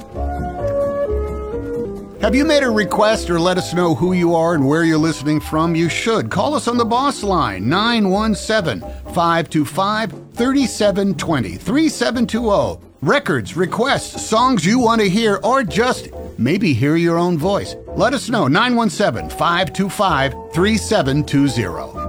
Have you made a request or let us know who you are and where you're listening from? You should. Call us on the Boss Line, 917-525-3720, 3720. Records, requests, songs you want to hear, or just maybe hear your own voice. Let us know, 917-525-3720.